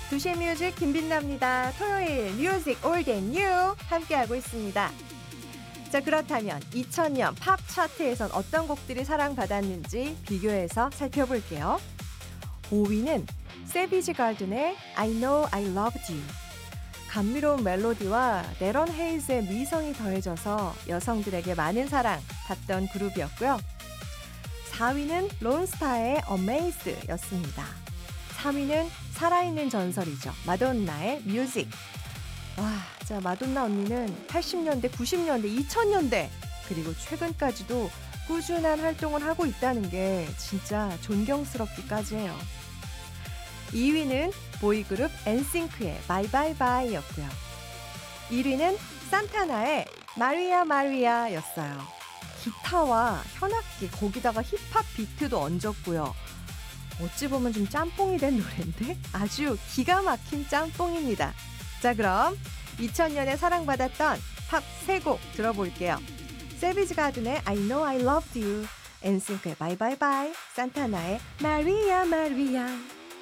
두시의 뮤직 김빛나입니다. 토요일 뮤직 올드 앤 뉴 함께하고 있습니다. 자, 그렇다면 2000년 팝 차트에선 어떤 곡들이 사랑받았는지 비교해서 살펴볼게요. 5위는 세비지 가든의 I Know I Loved You. 감미로운 멜로디와 내런 헤이즈의 미성이 더해져서 여성들에게 많은 사랑 받던 그룹이었고요. 4위는 론스타의 Amazed 였습니다. 3위는 살아있는 전설이죠. 마돈나의 뮤직. 와, 자, 마돈나 언니는 80년대, 90년대, 2000년대 그리고 최근까지도 꾸준한 활동을 하고 있다는 게 진짜 존경스럽기까지 해요. 2위는 보이그룹 엔싱크의 Bye Bye Bye 였고요. 1위는 산타나의 마리아 마리아 였어요. 기타와 현악기 거기다가 힙합 비트도 얹었고요. 어찌 보면 좀 짬뽕이 된 노래인데 아주 기가 막힌 짬뽕입니다. 자, 그럼 2000년에 사랑받았던 팝 3곡 들어볼게요. 세비지 가든의 I Know I Loved You, 엔싱크의 Bye Bye Bye, 산타나의 마리아 마리아.